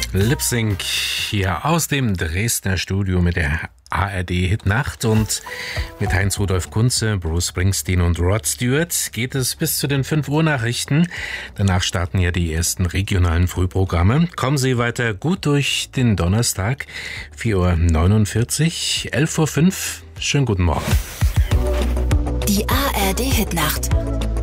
Lip Sync hier aus dem Dresdner Studio mit der ARD-Hitnacht und mit Heinz-Rudolf Kunze, Bruce Springsteen und Rod Stewart geht es bis zu den 5 Uhr Nachrichten. Danach starten ja die ersten regionalen Frühprogramme. Kommen Sie weiter gut durch den Donnerstag, 4:49 Uhr, 11:05 Uhr. Schönen guten Morgen. Die ARD-Hitnacht.